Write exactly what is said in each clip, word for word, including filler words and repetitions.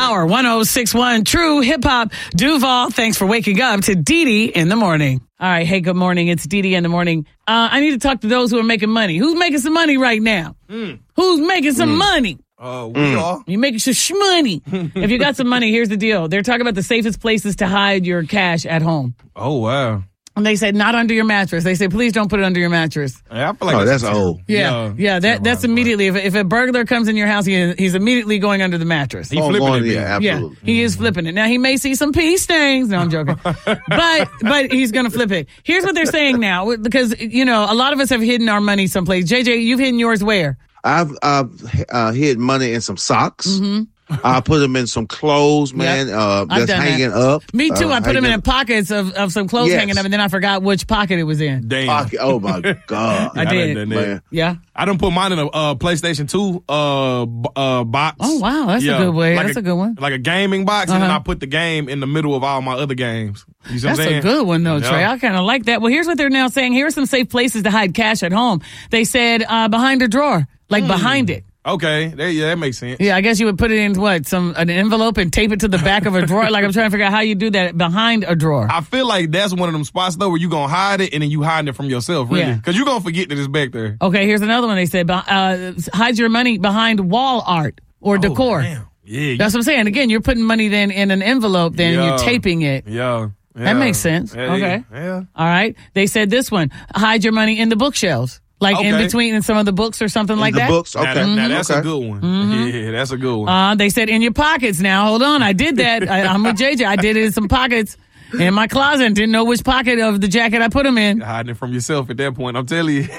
Power one oh six point one, True Hip Hop. Duval, thanks for waking up to Dee Dee in the morning. All right, hey, good morning. It's Dee Dee in the morning. Uh, I need to talk to those who are making money. Who's making some money right now? Mm. Who's making some mm. money? Uh, we mm. are. You making some shmoney. If you got some money, here's the deal. They're talking about the safest places to hide your cash at home. Oh, wow. And they said not under your mattress. They say, please don't put it under your mattress. Yeah, I feel like oh, that's, that's old. Yeah, yeah, yeah that, that's immediately. If, if a burglar comes in your house, he, he's immediately going under the mattress. He's flipping going, it. Yeah, absolutely. Yeah, he is flipping it. Now, he may see some pee stains. No, I'm joking. but but he's going to flip it. Here's what they're saying now, because, you know, a lot of us have hidden our money someplace. J J, you've hidden yours where? I've uh, uh, hid money in some socks. Mm-hmm. I put them in some clothes, man. Yep. Uh, that's hanging that. up. Me too. Uh, I put them in pockets of, of some clothes yes. hanging up, and then I forgot which pocket it was in. Damn. Pocket. Oh my god. I, I did. Done, man. Yeah. I done put mine in a uh, PlayStation two uh, uh, box. Oh wow, that's yeah. a good way. Like that's a, a good one. Like a gaming box, uh-huh. and then I put the game in the middle of all my other games. You see that's what I'm saying? a good one though, yeah. Trey. I kind of like that. Well, here's what they're now saying. Here are some safe places to hide cash at home. They said uh, behind a drawer, like mm. behind it. Okay, there, yeah, that makes sense. Yeah, I guess you would put it in what, some an envelope and tape it to the back of a drawer. Like I'm trying to figure out how you do that behind a drawer. I feel like that's one of them spots though where you gonna hide it and then you hiding it from yourself, really, because yeah. you gonna forget that it's back there. Okay, here's another one. They said uh, hide your money behind wall art or oh, decor. Damn. Yeah, that's what I'm saying. Again, you're putting money then in an envelope, then yeah. you're taping it. Yeah. yeah. That makes sense. Yeah, okay. Yeah. All right. They said this one: hide your money in the bookshelves. Like okay. in between in some of the books or something in like the that? The books, okay. Now, that, now that's okay. a good one. Mm-hmm. Yeah, that's a good one. Uh, they said in your pockets now. Hold on. I did that. I, I'm with J J. I did it in some pockets in my closet and didn't know which pocket of the jacket I put them in. Hiding it from yourself at that point, I'm telling you.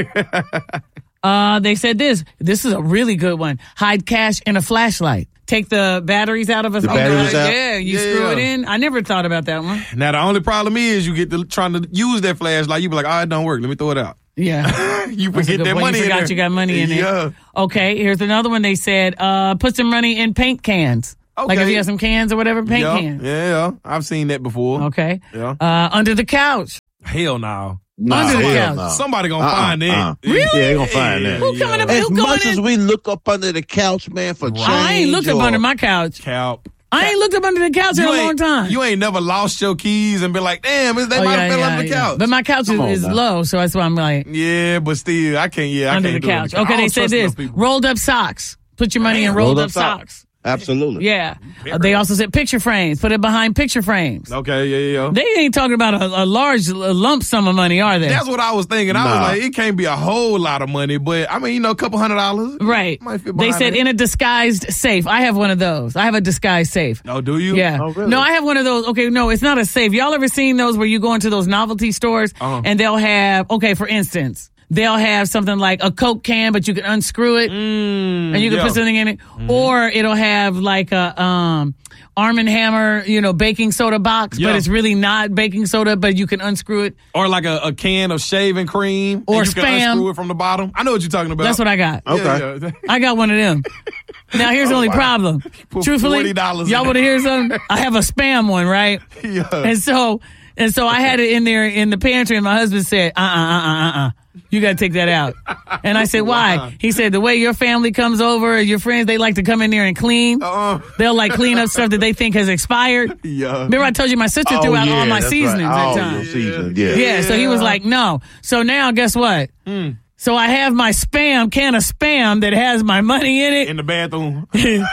uh, they said this. This is a really good one. Hide cash in a flashlight. Take the batteries out of a the batteries out? Yeah, you yeah. screw it in. I never thought about that one. Now, the only problem is you get to trying to use that flashlight. You be like, oh, it don't work. Let me throw it out. Yeah. you forget that money you in forgot there. You got money in yeah. it. Okay, here's another one. They said, uh, put some money in paint cans. Okay. Like if you have some cans or whatever, paint yeah. cans. Yeah, I've seen that before. Okay. Yeah. Uh, under the couch. Hell no. No, under the couch. no. Somebody gonna uh-uh, find it. Uh-uh. Really? Yeah, they gonna find that. Who Yeah. coming up? As Who going much in? as we look up under the couch, man, for change. I ain't looked up or, under my couch. Couch. I ain't looked up under the couch in a long time. You ain't never lost your keys and been like, damn, is that oh, might yeah, have fell yeah, under the yeah. couch. But my couch is, on, is low, so that's why I'm like. Yeah, but still, I can't, yeah, I under can't the do couch. it. Okay, they said this. Rolled up socks. Put your money Damn. in rolled, rolled up, up socks. socks. Absolutely. Yeah. Uh, they also said picture frames. Put it behind picture frames. Okay, yeah, yeah. They ain't talking about a, a large a lump sum of money, are they? That's what I was thinking. I nah. was like, it can't be a whole lot of money, but I mean, you know, a couple hundred dollars. Right. Might fit They behind said it. in a disguised safe. I have one of those. I have a disguised safe. Oh, do you? Yeah. Oh, really? No, I have one of those. Okay, no, it's not a safe. Y'all ever seen those where you go into those novelty stores Uh-huh. and they'll have, okay, for instance, they'll have something like a Coke can, but you can unscrew it Mm, and you can yeah. put something in it. Mm-hmm. Or it'll have like a um, Arm and Hammer, you know, baking soda box, Yeah. but it's really not baking soda, but you can unscrew it. Or like a, a can of shaving cream. Or and you Spam. can unscrew it from the bottom. I know what you're talking about. That's what I got. Okay. Yeah, yeah. I got one of them. Now, here's the Oh, only wow. problem. Put Truthfully, forty dollars y'all in want to it. hear something? I have a Spam one, right? Yeah. And so, and so I had it in there in the pantry, and my husband said, uh, uh, uh, uh, uh, uh. You got to take that out. And I said, why? Wow. He said, the way your family comes over, your friends, they like to come in there and clean. Uh-uh. They'll like clean up stuff that they think has expired. Yeah. Remember I told you my sister Oh, threw out yeah, all my that's seasonings right. that All time. your seasonings, yeah. Yeah, so he was Yeah. like, no. So now, guess what? Mm. So I have my Spam, can of Spam that has my money in it. In the bathroom.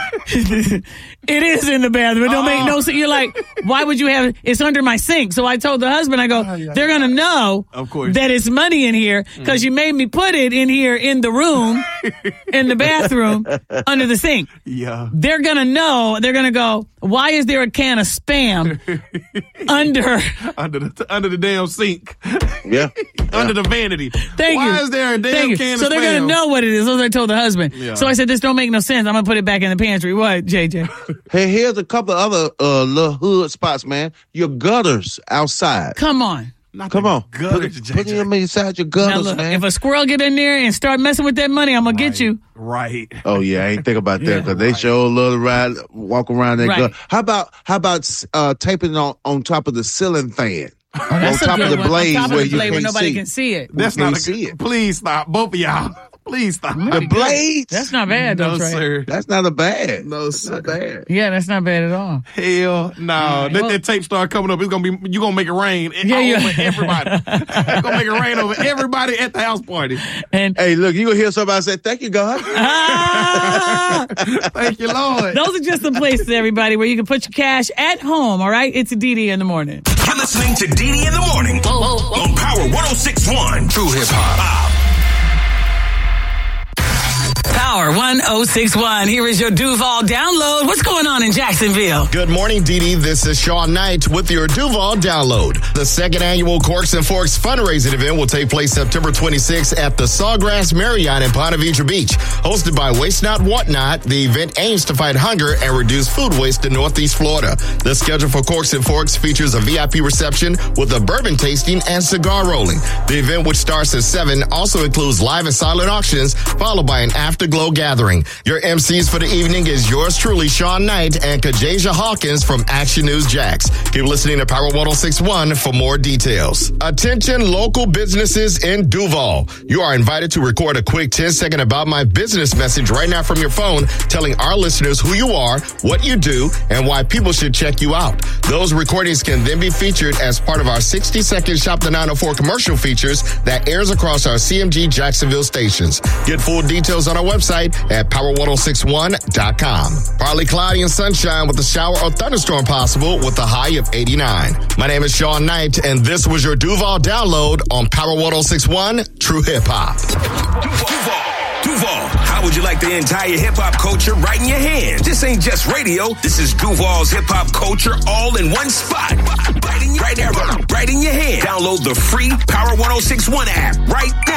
It is in the bathroom. It don't make no sense. You're like, why would you have it? It's under my sink. So I told the husband, I go, yeah, they're going to know Of course. that it's money in here because Mm. you made me put it in here in the room, in the bathroom, under the sink. Yeah. They're going to know. They're going to go, why is there a can of Spam under? Under the under the damn sink. Yeah. Under the vanity. Thank Why you. is there a damn Thank you. can So of they're going Spam? to know what it is. That's what I told the husband. Yeah. So I said, this don't make no sense. I'm going to put it back in the pantry. What, J J? Hey, here's a couple other uh, little hood spots, man. Your gutters outside. Come on. Not Come the on. gutters, put, J put J. them inside your Now gutters, look, man. if a squirrel get in there and start messing with that money, I'm going to get you. Right. Oh yeah, I ain't think about that Yeah, because they right. sure love to ride, walk around that Right. gut. How about how about uh, taping it on on top of the ceiling fan? Oh, that's on a top good of the one. blaze on top of where the you blade where can't nobody see. can see it. That's can't not a see good. it. Please stop, both of y'all. Please stop. The blades? That's not bad, though, No, Trey. sir. That's not a bad. No, sir. Not bad. Yeah, that's not bad at all. Hell no. right, Let well- that tape start coming up. It's gonna be you gonna make it rain Yeah, all yeah. over everybody. You're gonna make it rain over everybody at the house party. And Hey, look, you gonna hear somebody say, "Thank you, God." ah, Thank you, Lord. those are just some places, everybody, where you can put your cash at home, all right? It's D D in the morning. You're listening to D D in the morning on Power one oh six point one. True hip hop. Power one oh six point one. Here is your Duval download. What's going on in Jacksonville? Good morning, Dee Dee. This is Sean Knight with your Duval Download. The second annual Corks and Forks fundraising event will take place September twenty-sixth at the Sawgrass Marriott in Ponte Vedra Beach. Hosted by Waste Not, Want Not, the event aims to fight hunger and reduce food waste in Northeast Florida. The schedule for Corks and Forks features a V I P reception with a bourbon tasting and cigar rolling. The event, which starts at seven, also includes live and silent auctions, followed by an afterglow gathering. Your M Cs for the evening is yours truly, Sean Knight and Kajasia Hawkins from Action News Jax. Keep listening to Power one oh six point one for more details. Attention local businesses in Duval. You are invited to record a quick ten second About My Business message right now from your phone, telling our listeners who you are, what you do, and why people should check you out. Those recordings can then be featured as part of our sixty second Shop the nine oh four commercial features that airs across our C M G Jacksonville stations. Get full details on our website at power one oh six one dot com. Partly cloudy and sunshine with a shower or thunderstorm possible with a high of eighty-nine. My name is Sean Knight, and this was your Duval Download on Power one oh six point one True Hip Hop. Duval. Duval. How would you like the entire hip hop culture right in your hands? This ain't just radio. This is Duval's hip hop culture all in one spot. Right in, right there, right in your hand. Download the free Power one oh six point one app right now.